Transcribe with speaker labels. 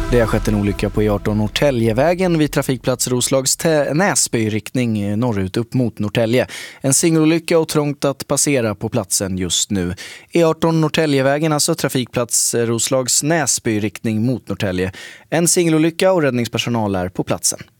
Speaker 1: Det har skett en olycka på E18 Norrtäljevägen vid trafikplats Roslags Näsby riktning norrut upp mot Norrtälje. En singelolycka och trångt att passera på platsen just nu. E18 Norrtäljevägen, alltså trafikplats Roslags Näsby riktning mot Norrtälje. En singelolycka och räddningspersonal är på platsen.